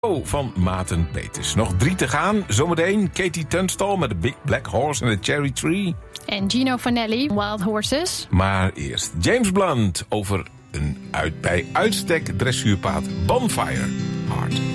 Van Maarten Peters. Nog 3 te gaan. Zometeen Katie Tunstall met The Big Black Horse and the Cherry Tree. En Gino Vanelli, Wild Horses. Maar eerst James Blunt over een bij uitstek dressuurpaard, Bonfire Heart.